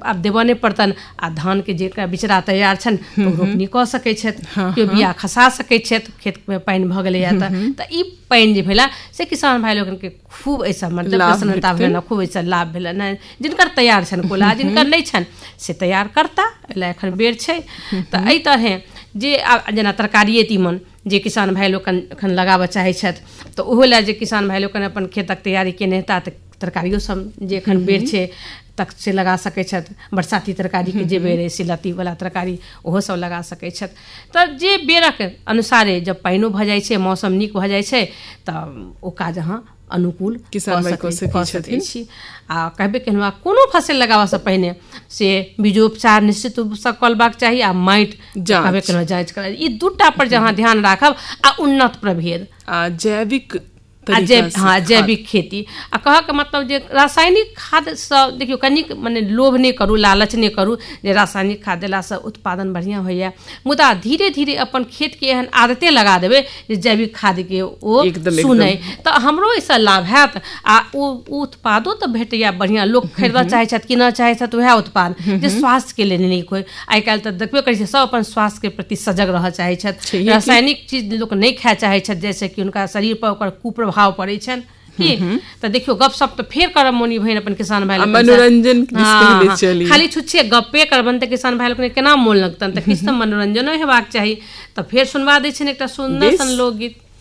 आब देबऽ नहि पड़तनि आ धानके जेकरा बिचरा तैयार छनि तऽ रोपनी कऽ सकै छथि, केओ बिया खसा सकै छथि, खेतमे पानि भऽ गेलैया तऽ ई पानि जे भेला से किसान भाई लोगनके खूब एहिसँ मतलब प्रसन्नता भेलनि, खूब एहिसँ लाभ भेलनि। जिनकर तैयार छनि कोला, जिनकर नहि छनि से तैयार करता, एहि एखन बेर छै। तऽ एहि तरहे जे जेना तरकारिए तीमन जे किसान भाई लोग एखन लगाबऽ चाहै छथि तऽ ओहो लए जे किसान भाई लोग अपन खेतक तैयारी केने हेता तऽ तरकारियो सब जे एखन बेर छै तक से लगा सकै छथि। बरसाती तरकारीके जे बेर अइ से लत्तीवला तरकारी ओहो सब लगा सकै छथि। तऽ जे बेरक अनुसारे जब पानिओ भऽ जाइ छै, मौसम नीक भऽ जाइ छै तऽ ओ काज अहाँ अनुकूल कऽ सकै छी। आ कहबे केलहुँ कोनो फसल लगाबऽसँ पहिने से बीजोपचार निश्चित रूपसँ कलबाक चाही आ माटि कहबे केलहुँ जाँच करा, ई दूटा पर जे अहाँ ध्यान राखब आ उन्नत प्रभेद आ जैविक जैविक खेती। आ कहऽके मतलब जे रासायनिक खादसँ देखियौ कनिक मने लोभ नहि करू, लालच नहि करू जे रासायनिक खाद देलासँ उत्पादन बढ़िआँ होइए, मुदा धीरे धीरे अपन खेतके एहन आदते लगा देबै जे जैविक खादके ओ सुनै तऽ हमरो एहिसँ लाभ हैत आ ओ उत्पादो तऽ भेटैए बढ़िआँ। लोक खरीदऽ चाहै छथि, कीनऽ चाहै छथि वएह उत्पाद जे स्वास्थ्यके लेल नीक होइ। आइ काल्हि तऽ देखबे करै छै सब अपन स्वास्थ्यके प्रति सजग रहऽ चाहै छथि, रासायनिक चीज लोक नहि खाए चाहै छथि जाहिसँ कि हुनका शरीर पर ओकर कुप्रभाव पड़ै छनि की। तऽ देखियौ गपशप तऽ फेर करब मोनी बहिन अपन किसान भाई लोग मनोरंजन खाली छुच्छे गप्पे करबनि तऽ किसान भाई लोग केना मोन लगतनि, तऽ किछु तऽ मनोरंजनो हेबाक चाही। तऽ फेर सुनवा दै छनि एकटा सुन्दर सन लोकगीत।